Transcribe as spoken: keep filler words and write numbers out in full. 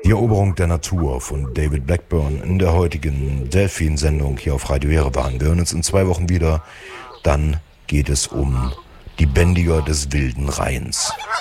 Die Eroberung der Natur von David Blackburn in der heutigen Delfin-Sendung hier auf Radio Jerewan. Wir hören uns in zwei Wochen wieder. Dann geht es um die Bändiger des wilden Rheins.